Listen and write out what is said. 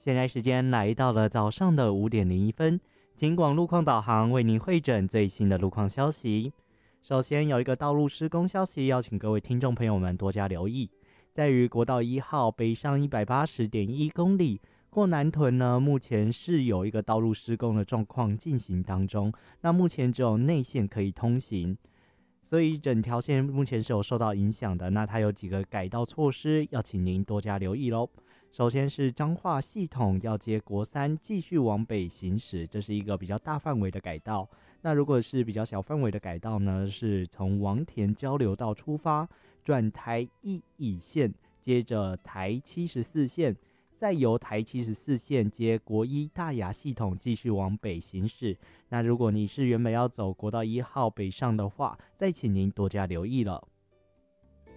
现在时间来到了早上的5:01，警广路况导航为您汇整最新的路况消息。首先有一个道路施工消息，要请各位听众朋友们多加留意。在于国道1号北上180.1公里过南屯呢，目前是有一个道路施工的状况进行当中，那目前只有内线可以通行，所以整条线目前是有受到影响的。那它有几个改道措施，要请您多加留意咯。首先是彰化系统要接国三继续往北行驶，这是一个比较大范围的改道。那如果是比较小范围的改道呢，是从王田交流道出发，转台一乙线，接着台74线，再由台74线接国一大雅系统继续往北行驶。那如果你是原本要走国道1号北上的话，再请您多加留意了。